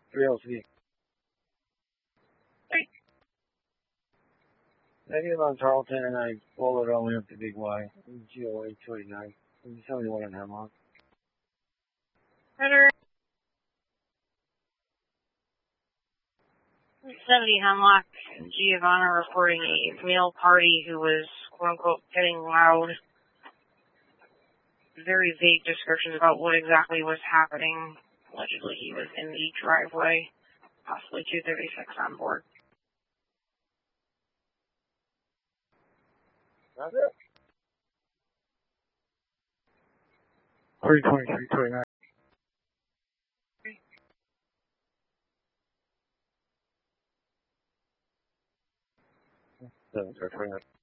303. Negative on Tarleton, and I followed all the way up to Big Y. GOA 289. 71 in Hemlock. Ritter. 70 Hemlock. Giovanna reporting a male party who was, quote-unquote, getting loud. Very vague descriptions about what exactly was happening. Allegedly, he was in the driveway. Possibly 236 on board. That's it. 323, 29. 7, 29.